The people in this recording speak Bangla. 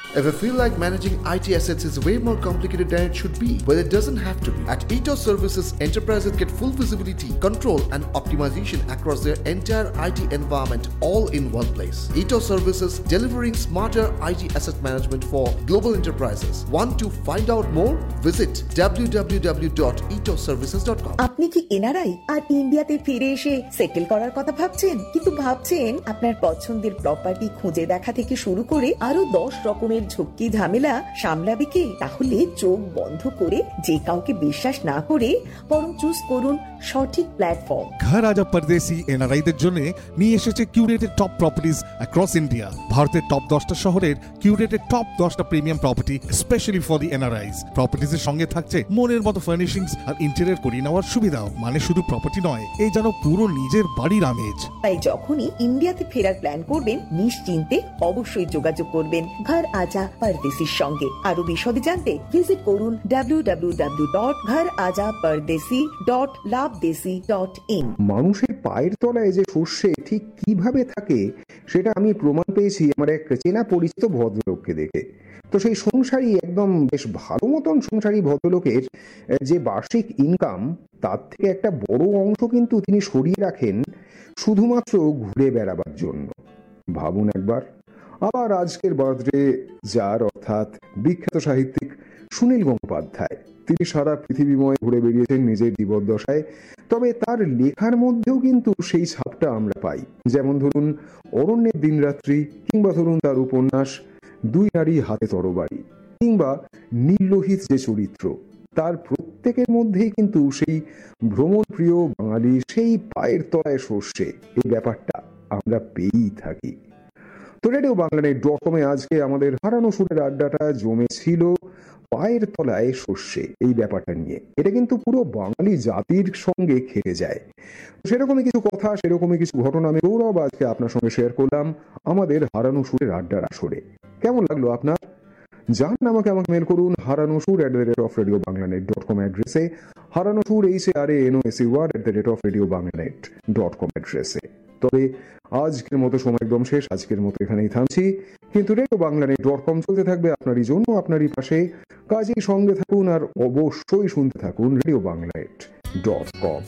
If you feel like managing IT assets is way more complicated than it should be, well, it doesn't have to be. At Ethos Services, enterprises get full visibility, control, and optimization across their entire IT environment all in one place. Ethos Services, delivering smarter IT asset management for global enterprises. Want to find out more? Visit www.ethosservices.com. আপনি কি এনআরআই আর ইন্ডিয়াতে ফিরে এসে সেটেল করার কথা ভাবছেন, কিন্তু ভাবছেন আপনার পছন্দের প্রপার্টি খুঁজে দেখা থেকে শুরু করে আরো 10 রকমের ঝক্কি ঝামেলা সামলাবে কে? তাহলে চোখ বন্ধ করে যে কাউকে বিশ্বাস না করে বরং চুজ করুন সঠিক প্ল্যাটফর্ম। ঘর আজা পরদেশি এনআরআইদের জন্য নিয়ে এসেছে curated top properties across India. ভারতের টপ 10টা শহরের কিউরেটেড টপ 10টা premium property specially for the এনআরআইস। প্রপার্টিজের সঙ্গে থাকছে মনের মতো ফার্নিশিংস আর ইন্টেরিয়র করিয়ে নেওয়ার সুবিধাও। মানে শুধু প্রপার্টি নয়, এই যেন পুরো নিজের বাড়ির আমেজ। তাই যখনই ইন্ডিয়াতে ফেরার প্ল্যান করবেন, নিশ্চিন্তে অবশ্যই যোগাযোগ করবেন ঘর আজা পরদেশির সঙ্গে। আরো বিশদে জানতে ভিজিট করুন www.gharajaapardesi.labdesi.in। মানুষের পায়ের তলায় যে সর্ষে ঠিক কিভাবে থাকে সেটা আমি প্রমাণ পেয়েছি আমার এক চেনা পরিচিত ভদ্রলোককে দেখে। তো সেই সংসারী, একদম বেশ ভালো মতন সংসারী ভদ্রলোকের যে বার্ষিক ইনকাম, তার থেকে একটা বড় অংশ কিন্তু তিনি সরিয়ে রাখেন শুধুমাত্র ঘুরে বেড়াবার জন্য। ভাবুন একবার। আবার আজকের বার্থডে যার, অর্থাৎ বিখ্যাত সাহিত্যিক সুনীল গঙ্গোপাধ্যায়, তিনি সারা পৃথিবীময় ঘুরে বেরিয়েছেন নিজের জীবদ্দশায়। তবে তার লেখার মধ্যেও কিন্তু সেই ছাপটা আমরা পাই। যেমন ধরুন অরণ্যের দিনরাত্রি, কিংবা ধরুন তার উপন্যাস দুই নারী হাতে তরবারি, কিংবা নীললোহিত যে চরিত্র, তার প্রত্যেকের মধ্যেই কিন্তু সেই ভ্রমণ প্রিয় বাঙালি, সেই পায়ের তলায় সর্ষে, এই ব্যাপারটা আমরা পেয়েই থাকি। তো রেডিও বাংলানেট.com আজকে আমাদের হারানো সুরের আড্ডাটা জমেছিল পায়ের তলায় সর্ষে এই ব্যাপারটা নিয়ে। এটা কিন্তু পুরো বাঙালি জাতির সঙ্গে খেলে যায়। সেরকমই কিছু কথা, সেরকমই কিছু ঘটনা আমি গৌরব আজকে আপনার সঙ্গে শেয়ার করলাম আমাদের হারানো সুরের আড্ডার আসরে। কেমন লাগলো আপনার? জান আমাকে মেল করুন haranusur@radiobanglanet.com অ্যাড্রেসে, হারানোসুর HARANOSUR@radiobanglanet.com অ্যাড্রেসে। তবে আজকের মতো সময় একদম শেষ, আজকের মতো এখানেই থামছি। কিন্তু রেডিওবাংলানেট.com চলতে থাকবে আপনারই জন্য, আপনারই পাশে। কাজেই সঙ্গে থাকুন আর অবশ্যই শুনতে থাকুন রেডিওবাংলানেট.com।